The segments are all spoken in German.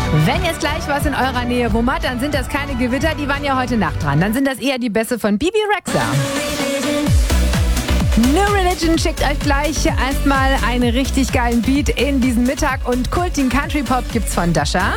Wenn jetzt gleich was in eurer Nähe wummert, dann sind das keine Gewitter, die waren ja heute Nacht dran. Dann sind das eher die Bässe von Bibi Rexha. New Religion schickt euch gleich erstmal einen richtig geilen Beat in diesen Mittag und kultigen Country Pop gibt's von Dasha.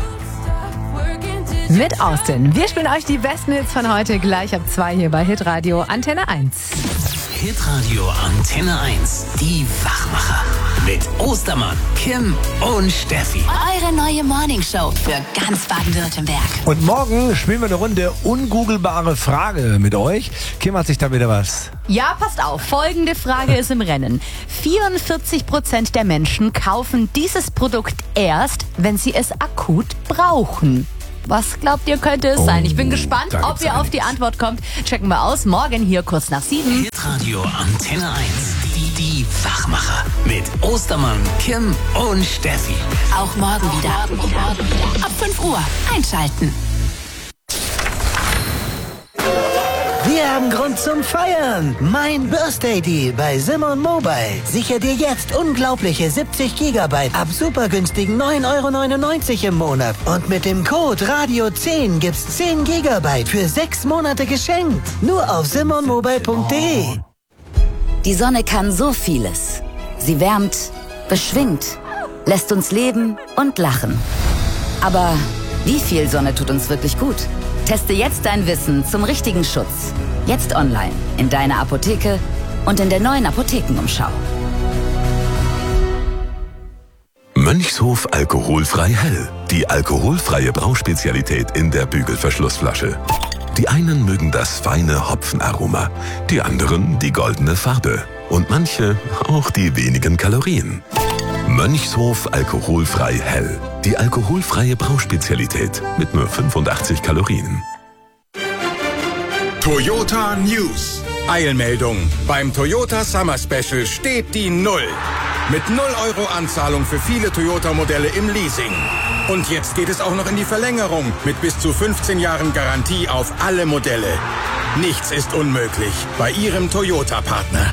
Mit Austin. Wir spielen euch die besten Hits von heute gleich ab 2 hier bei Hitradio Antenne 1. Hitradio Antenne 1, die Wachmacher. Mit Ostermann, Kim und Steffi. Eure neue Morningshow für ganz Baden-Württemberg. Und morgen spielen wir eine Runde ungoogelbare Frage mit euch. Kim, hat sich da wieder was? Ja, passt auf. Folgende Frage ist im Rennen. 44% der Menschen kaufen dieses Produkt erst, wenn sie es akut brauchen. Was glaubt ihr, könnte es sein? Ich bin gespannt, ob ihr auf die Antwort kommt. Checken wir aus. Morgen hier kurz nach 7. Hitradio Antenne 1, die Wachmacher. Mit Ostermann, Kim und Steffi. Auch morgen wieder. Ab 5 Uhr einschalten. Wir haben Grund zum Feiern. Mein Birthday Deal bei Simon Mobile. Sicher dir jetzt unglaubliche 70 GB ab super günstigen 9,99 € im Monat. Und mit dem Code Radio10 gibt's 10 GB für 6 Monate geschenkt. Nur auf simonmobile.de. Die Sonne kann so vieles. Sie wärmt, beschwingt, lässt uns leben und lachen. Aber wie viel Sonne tut uns wirklich gut? Teste jetzt dein Wissen zum richtigen Schutz. Jetzt online, in deiner Apotheke und in der neuen Apothekenumschau. Mönchshof alkoholfrei hell. Die alkoholfreie Brauspezialität in der Bügelverschlussflasche. Die einen mögen das feine Hopfenaroma, die anderen die goldene Farbe und manche auch die wenigen Kalorien. Mönchshof alkoholfrei hell. Die alkoholfreie Brauspezialität mit nur 85 Kalorien. Toyota News. Eilmeldung. Beim Toyota Summer Special steht die 0. Mit 0 € Anzahlung für viele Toyota-Modelle im Leasing. Und jetzt geht es auch noch in die Verlängerung mit bis zu 15 Jahren Garantie auf alle Modelle. Nichts ist unmöglich bei Ihrem Toyota-Partner.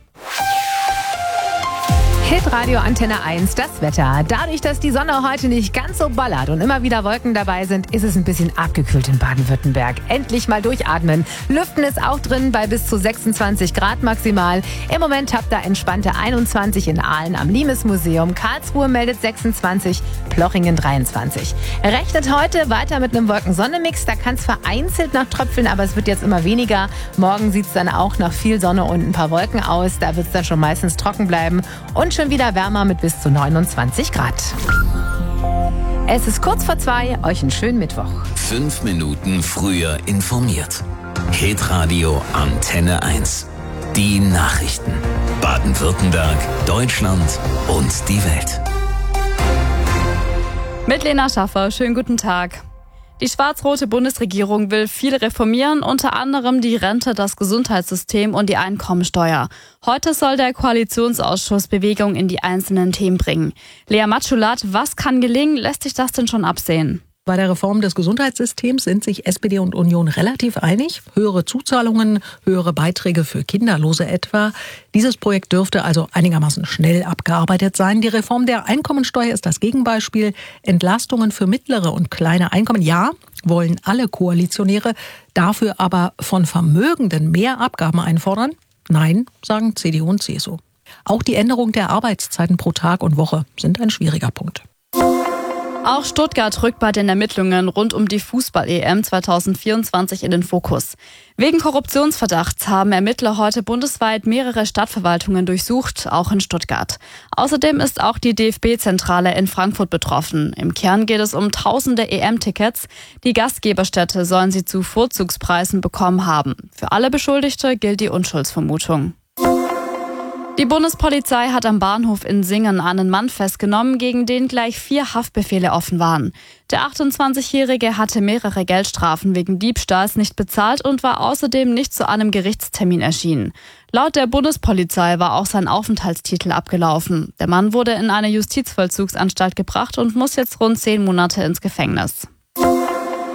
Hitradio Antenne 1, das Wetter. Dadurch, dass die Sonne heute nicht ganz so ballert und immer wieder Wolken dabei sind, ist es ein bisschen abgekühlt in Baden-Württemberg. Endlich mal durchatmen. Lüften ist auch drin bei bis zu 26 Grad maximal. Im Moment habt ihr entspannte 21 in Aalen am Limes-Museum. Karlsruhe meldet 26, Plochingen 23. Rechnet heute weiter mit einem Wolken-Sonne-Mix. Da kann es vereinzelt noch tröpfeln, aber es wird jetzt immer weniger. Morgen sieht es dann auch nach viel Sonne und ein paar Wolken aus. Da wird es dann schon meistens trocken bleiben. Und schon wieder wärmer mit bis zu 29 Grad. Es ist kurz vor 2, euch einen schönen Mittwoch. 5 Minuten früher informiert. Hitradio Antenne 1. Die Nachrichten. Baden-Württemberg, Deutschland und die Welt. Mit Lena Schaffer, schönen guten Tag. Die schwarz-rote Bundesregierung will viel reformieren, unter anderem die Rente, das Gesundheitssystem und die Einkommensteuer. Heute soll der Koalitionsausschuss Bewegung in die einzelnen Themen bringen. Lea Matschulat, was kann gelingen? Lässt sich das denn schon absehen? Bei der Reform des Gesundheitssystems sind sich SPD und Union relativ einig. Höhere Zuzahlungen, höhere Beiträge für Kinderlose etwa. Dieses Projekt dürfte also einigermaßen schnell abgearbeitet sein. Die Reform der Einkommensteuer ist das Gegenbeispiel. Entlastungen für mittlere und kleine Einkommen, ja, wollen alle Koalitionäre. Dafür aber von Vermögenden mehr Abgaben einfordern? Nein, sagen CDU und CSU. Auch die Änderung der Arbeitszeiten pro Tag und Woche sind ein schwieriger Punkt. Auch Stuttgart rückt bei den Ermittlungen rund um die Fußball-EM 2024 in den Fokus. Wegen Korruptionsverdachts haben Ermittler heute bundesweit mehrere Stadtverwaltungen durchsucht, auch in Stuttgart. Außerdem ist auch die DFB-Zentrale in Frankfurt betroffen. Im Kern geht es um tausende EM-Tickets. Die Gastgeberstädte sollen sie zu Vorzugspreisen bekommen haben. Für alle Beschuldigte gilt die Unschuldsvermutung. Die Bundespolizei hat am Bahnhof in Singen einen Mann festgenommen, gegen den gleich 4 Haftbefehle offen waren. Der 28-Jährige hatte mehrere Geldstrafen wegen Diebstahls nicht bezahlt und war außerdem nicht zu einem Gerichtstermin erschienen. Laut der Bundespolizei war auch sein Aufenthaltstitel abgelaufen. Der Mann wurde in eine Justizvollzugsanstalt gebracht und muss jetzt rund 10 Monate ins Gefängnis.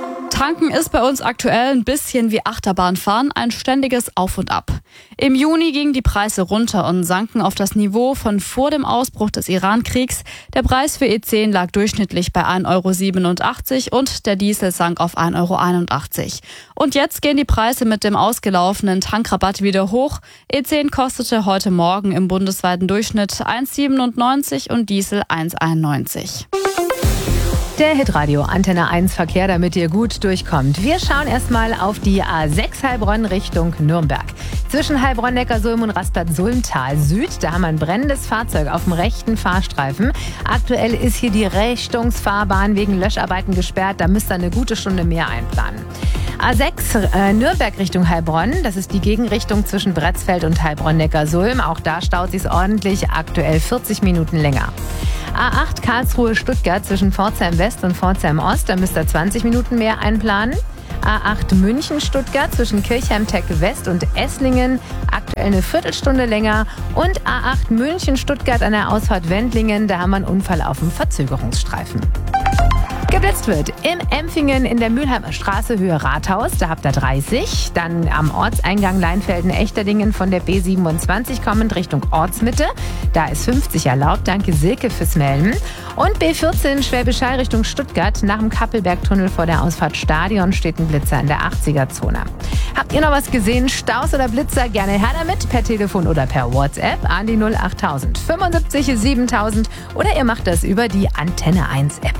Tanken ist bei uns aktuell ein bisschen wie Achterbahnfahren, ein ständiges Auf und Ab. Im Juni gingen die Preise runter und sanken auf das Niveau von vor dem Ausbruch des Iran-Kriegs. Der Preis für E10 lag durchschnittlich bei 1,87 € und der Diesel sank auf 1,81 €. Und jetzt gehen die Preise mit dem ausgelaufenen Tankrabatt wieder hoch. E10 kostete heute Morgen im bundesweiten Durchschnitt 1,97 € und Diesel 1,91 €. Der Hitradio Antenne 1 Verkehr, damit ihr gut durchkommt. Wir schauen erstmal auf die A6 Heilbronn Richtung Nürnberg. Zwischen Heilbronn-Neckarsulm und Rastatt-Sulmtal Süd, da haben wir ein brennendes Fahrzeug auf dem rechten Fahrstreifen. Aktuell ist hier die Richtungsfahrbahn wegen Löscharbeiten gesperrt, da müsst ihr eine gute Stunde mehr einplanen. A6 Nürnberg Richtung Heilbronn, das ist die Gegenrichtung zwischen Bretzfeld und Heilbronn-Neckarsulm. Auch da staut sich's ordentlich, aktuell 40 Minuten länger. A8 Karlsruhe-Stuttgart zwischen Pforzheim West und Pforzheim Ost, da müsst ihr 20 Minuten mehr einplanen. A8 München-Stuttgart zwischen Kirchheim-Tecke West und Esslingen, aktuell eine Viertelstunde länger. Und A8 München-Stuttgart an der Ausfahrt Wendlingen, da haben wir einen Unfall auf dem Verzögerungsstreifen. Geblitzt wird im Empfingen in der Mülheimer Straße Höhe Rathaus, da habt ihr 30. Dann am Ortseingang Leinfelden-Echterdingen von der B27 kommend Richtung Ortsmitte. Da ist 50 erlaubt. Danke Silke fürs Melden. Und B14 Schwäbisch Hall Richtung Stuttgart. Nach dem Kappelbergtunnel vor der Ausfahrt Stadion steht ein Blitzer in der 80er-Zone. Habt ihr noch was gesehen? Staus oder Blitzer? Gerne her damit. Per Telefon oder per WhatsApp an die 08000 75 7000 oder ihr macht das über die Antenne 1 App.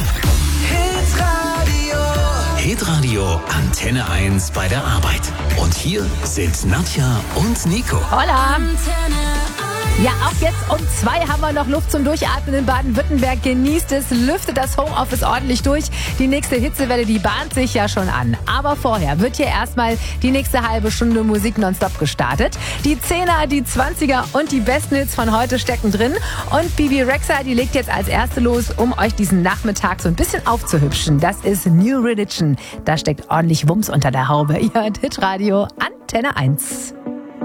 Hitradio Antenne 1 bei der Arbeit. Und hier sind Nadja und Nico. Hola! Ja, auch jetzt um 2 haben wir noch Luft zum Durchatmen in Baden-Württemberg. Genießt es, lüftet das Homeoffice ordentlich durch. Die nächste Hitzewelle, die bahnt sich ja schon an. Aber vorher wird hier erstmal die nächste halbe Stunde Musik nonstop gestartet. Die 10er, die 20er und die besten Hits von heute stecken drin. Und Bibi Rexha, die legt jetzt als erste los, um euch diesen Nachmittag so ein bisschen aufzuhübschen. Das ist New Religion. Da steckt ordentlich Wumms unter der Haube. Ihr hört Hitradio Antenne 1.